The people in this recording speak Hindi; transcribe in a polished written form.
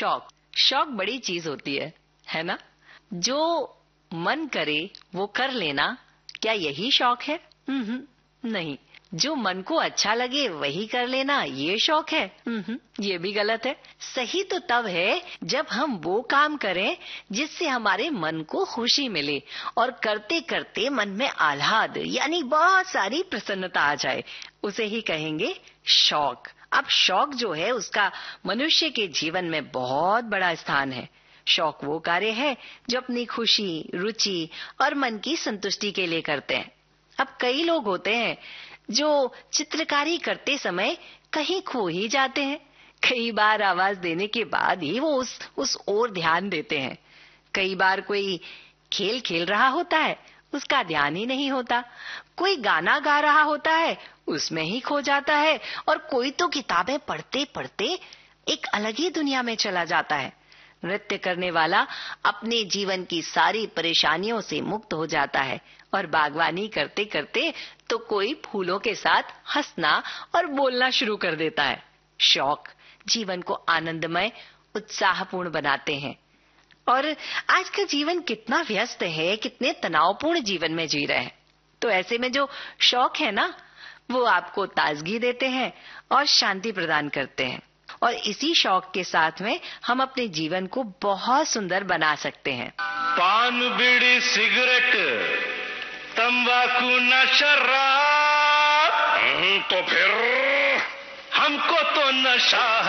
शौक शौक बड़ी चीज होती है ना? जो मन करे वो कर लेना, क्या यही शौक है? नहीं। जो मन को अच्छा लगे वही कर लेना, ये शौक है? ये भी गलत है। सही तो तब है जब हम वो काम करें जिससे हमारे मन को खुशी मिले और करते करते मन में आह्लाद यानी बहुत सारी प्रसन्नता आ जाए, उसे ही कहेंगे शौक। अब शौक जो है उसका मनुष्य के जीवन में बहुत बड़ा स्थान है। शौक वो कार्य है जो अपनी खुशी, रुचि और मन की संतुष्टि के लिए करते हैं। अब कई लोग होते हैं जो चित्रकारी करते समय कहीं खो ही जाते हैं। कई बार आवाज देने के बाद ही वो उस ओर ध्यान देते हैं। कई बार कोई खेल खेल रहा होता है, उसका ध्यान ही नहीं होता। कोई गाना गा रहा होता है, उसमें ही खो जाता है। और कोई तो किताबें पढ़ते पढ़ते एक अलग ही दुनिया में चला जाता है। नृत्य करने वाला अपने जीवन की सारी परेशानियों से मुक्त हो जाता है और बागवानी करते करते तो कोई फूलों के साथ हंसना और बोलना शुरू कर देता है। शौक जीवन को आनंदमय, उत्साहपूर्ण बनाते हैं। और आज का जीवन कितना व्यस्त है, कितने तनावपूर्ण जीवन में जी रहे हैं। तो ऐसे में जो शौक है ना, वो आपको ताजगी देते हैं और शांति प्रदान करते हैं। और इसी शौक के साथ में हम अपने जीवन को बहुत सुंदर बना सकते हैं। पान, बीड़ी, सिगरेट, तंबाकू न शराब, तो फिर हमको तो नशा